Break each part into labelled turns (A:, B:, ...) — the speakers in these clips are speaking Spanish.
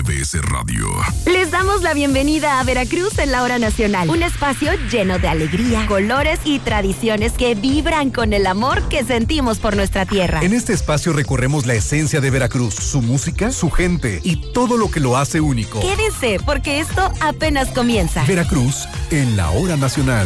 A: MBS Radio.
B: Les damos la bienvenida a Veracruz en la Hora Nacional. Un espacio lleno de alegría, colores y tradiciones que vibran con el amor que sentimos por nuestra tierra.
C: En este espacio recorremos la esencia de Veracruz, su música, su gente y todo lo que lo hace único.
B: Quédense, porque esto apenas comienza.
C: Veracruz en la Hora Nacional.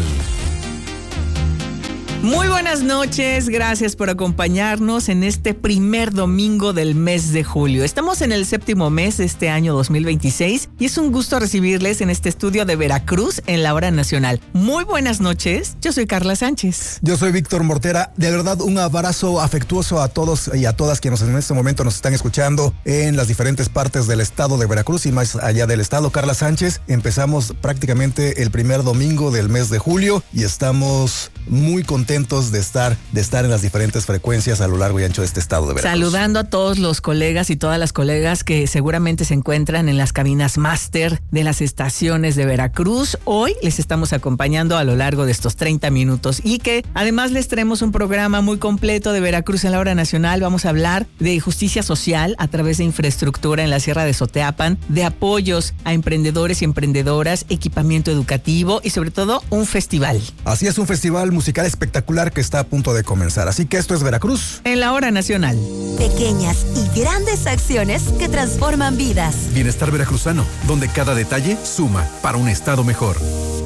D: Muy buenas noches, gracias por acompañarnos en este primer domingo del mes de julio. Estamos en el séptimo mes de este año 2026 y es un gusto recibirles en este estudio de Veracruz en la Hora Nacional. Muy buenas noches, yo soy Carla Sánchez.
E: Yo soy Víctor Mortera. De verdad, un abrazo afectuoso a todos y a todas quienes en este momento nos están escuchando en las diferentes partes del estado de Veracruz y más allá del estado. Carla Sánchez, empezamos prácticamente el primer domingo del mes de julio y estamos muy contentos de estar en las diferentes frecuencias a lo largo y ancho de este estado de Veracruz.
D: Saludando a todos los colegas y todas las colegas que seguramente se encuentran en las cabinas máster de las estaciones de Veracruz. Hoy les estamos acompañando a lo largo de estos 30 minutos y que además les traemos un programa muy completo de Veracruz en la Hora Nacional. Vamos a hablar de justicia social a través de infraestructura en la Sierra de Soteapan, de apoyos a emprendedores y emprendedoras, equipamiento educativo y sobre todo un festival.
E: Así es, un festival musical espectacular que está a punto de comenzar. Así que esto es Veracruz
D: en la Hora Nacional.
B: Pequeñas y grandes acciones que transforman vidas.
C: Bienestar veracruzano, donde cada detalle suma para un estado mejor.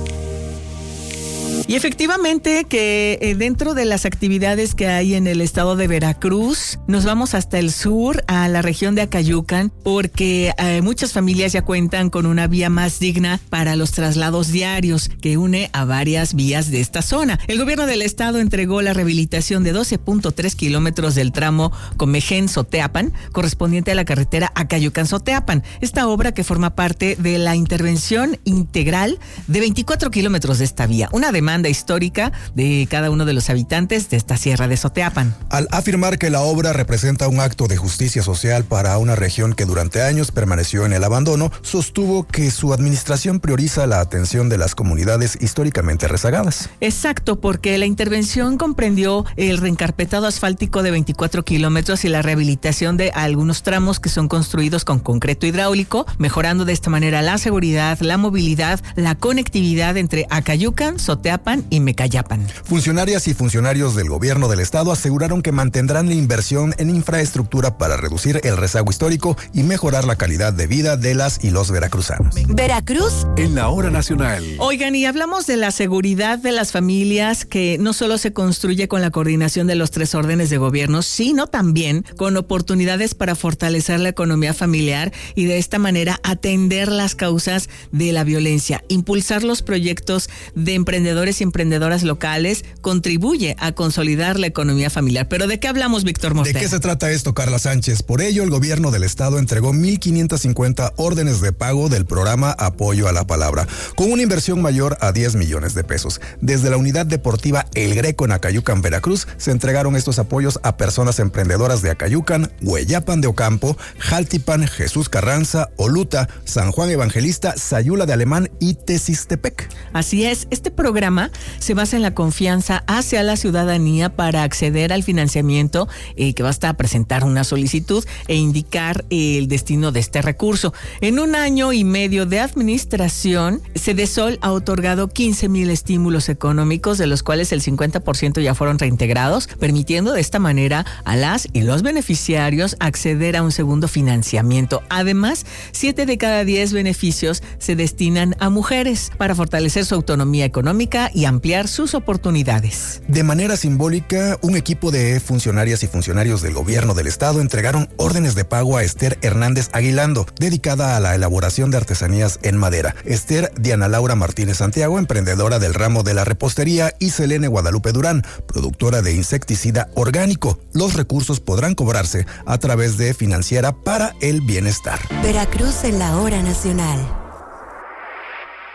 D: Y efectivamente que dentro de las actividades que hay en el estado de Veracruz, nos vamos hasta el sur, a la región de Acayucan, porque muchas familias ya cuentan con una vía más digna para los traslados diarios que une a varias vías de esta zona. El gobierno del estado entregó la rehabilitación de 12.3 kilómetros del tramo Comején-Soteapan, correspondiente a la carretera Acayucan-Soteapan. Esta obra que forma parte de la intervención integral de 24 kilómetros de esta vía, una demanda histórica de cada uno de los habitantes de esta sierra de Soteapan.
E: Al afirmar que la obra representa un acto de justicia social para una región que durante años permaneció en el abandono, sostuvo que su administración prioriza la atención de las comunidades históricamente rezagadas.
D: Exacto, porque la intervención comprendió el reencarpetado asfáltico de 24 kilómetros y la rehabilitación de algunos tramos que son construidos con concreto hidráulico, mejorando de esta manera la seguridad, la movilidad, la conectividad entre Acayucan, Soteapan y Mecayapan.
E: Funcionarias y funcionarios del gobierno del estado aseguraron que mantendrán la inversión en infraestructura para reducir el rezago histórico y mejorar la calidad de vida de las y los veracruzanos.
B: Veracruz
C: en la Hora Nacional.
D: Oigan, y hablamos de la seguridad de las familias, que no solo se construye con la coordinación de los 3 órdenes de gobierno, sino también con oportunidades para fortalecer la economía familiar y de esta manera atender las causas de la violencia, impulsar los proyectos de emprendedores y emprendedoras locales, contribuye a consolidar la economía familiar. ¿Pero de qué hablamos, Víctor Mortera?
E: ¿De qué se trata esto, Carla Sánchez? Por ello, el gobierno del estado entregó 1,550 órdenes de pago del programa Apoyo a la Palabra, con una inversión mayor a 10 millones de pesos. Desde la unidad deportiva El Greco en Acayucan, Veracruz, se entregaron estos apoyos a personas emprendedoras de Acayucan, Hueyapan de Ocampo, Jaltipan, Jesús Carranza, Oluta, San Juan Evangelista, Sayula de Alemán y Tezistepec.
D: Así es, este programa se basa en la confianza hacia la ciudadanía para acceder al financiamiento, que basta presentar una solicitud e indicar el destino de este recurso. En un año y medio de administración, Cedesol ha otorgado 15,000 estímulos económicos, de los cuales el 50% ya fueron reintegrados, permitiendo de esta manera a las y los beneficiarios acceder a un segundo financiamiento. Además, 7 de cada 10 beneficios se destinan a mujeres para fortalecer su autonomía económica y ampliar sus oportunidades.
E: De manera simbólica, un equipo de funcionarias y funcionarios del gobierno del estado entregaron órdenes de pago a Esther Hernández Aguilando, dedicada a la elaboración de artesanías en madera. Esther Diana Laura Martínez Santiago, emprendedora del ramo de la repostería, y Selene Guadalupe Durán, productora de insecticida orgánico. Los recursos podrán cobrarse a través de Financiera para el Bienestar.
B: Veracruz en la Hora Nacional.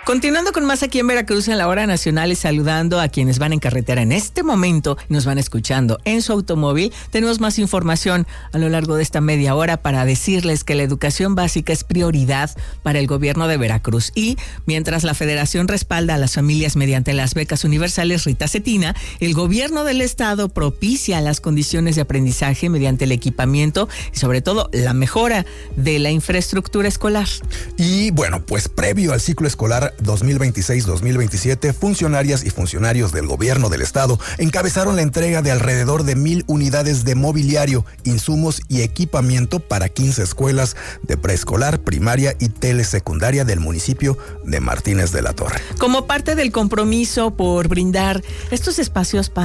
D: Continuando con más aquí en Veracruz en la hora nacional y saludando a quienes van en carretera en este momento, nos van escuchando en su automóvil, tenemos más información a lo largo de esta media hora para decirles que la educación básica es prioridad para el gobierno de Veracruz y mientras la Federación respalda a las familias mediante las becas universales Rita Cetina, el gobierno del estado propicia las condiciones de aprendizaje mediante el equipamiento y sobre todo la mejora de la infraestructura escolar.
E: Y bueno, pues previo al ciclo escolar 2026-2027, funcionarias y funcionarios del gobierno del estado encabezaron la entrega de alrededor de 1,000 unidades de mobiliario, insumos y equipamiento para 15 escuelas de preescolar, primaria y telesecundaria del municipio de Martínez de la Torre.
D: Como parte del compromiso por brindar estos espacios para